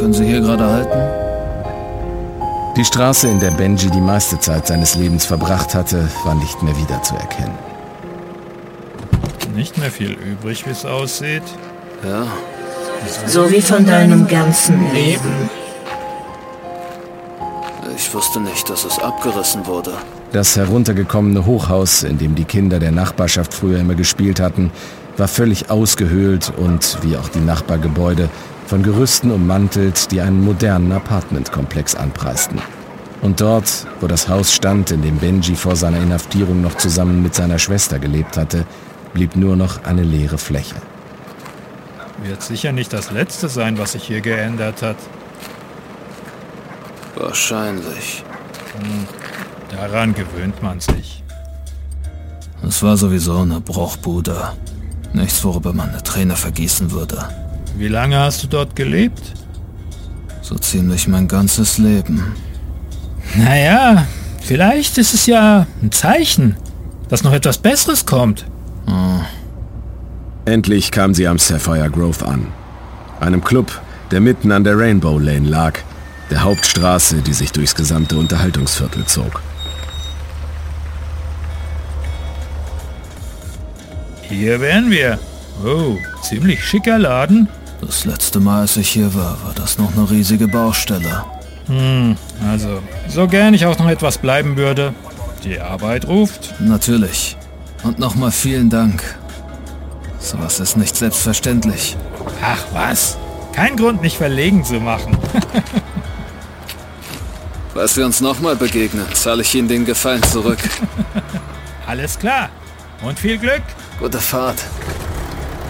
Können Sie hier gerade halten? Die Straße, in der Benji die meiste Zeit seines Lebens verbracht hatte, war nicht mehr wiederzuerkennen. Nicht mehr viel übrig, wie es aussieht. Ja. So wie von deinem ganzen Leben. Ich wusste nicht, dass es abgerissen wurde. Das heruntergekommene Hochhaus, in dem die Kinder der Nachbarschaft früher immer gespielt hatten, war völlig ausgehöhlt und, wie auch die Nachbargebäude, von Gerüsten ummantelt, die einen modernen Apartmentkomplex anpreisten. Und dort, wo das Haus stand, in dem Benji vor seiner Inhaftierung noch zusammen mit seiner Schwester gelebt hatte, blieb nur noch eine leere Fläche. Wird sicher nicht das Letzte sein, was sich hier geändert hat. Wahrscheinlich. Daran gewöhnt man sich. Es war sowieso eine Bruchbude. Nichts, worüber man eine Träne vergießen würde. Wie lange hast du dort gelebt? So ziemlich mein ganzes Leben. Naja, vielleicht ist es ja ein Zeichen, dass noch etwas Besseres kommt. Endlich kam sie am Sapphire Grove an. Einem Club, der mitten an der Rainbow Lane lag, der Hauptstraße, die sich durchs gesamte Unterhaltungsviertel zog. Hier wären wir. Oh, ziemlich schicker Laden. Das letzte Mal, als ich hier war das noch eine riesige Baustelle. Also, so gern ich auch noch etwas bleiben würde. Die Arbeit ruft. Natürlich. Und nochmal vielen Dank. Sowas ist nicht selbstverständlich. Ach was, kein Grund, mich verlegen zu machen. Falls wir uns nochmal begegnen, zahle ich Ihnen den Gefallen zurück. Alles klar. Und viel Glück. Gute Fahrt.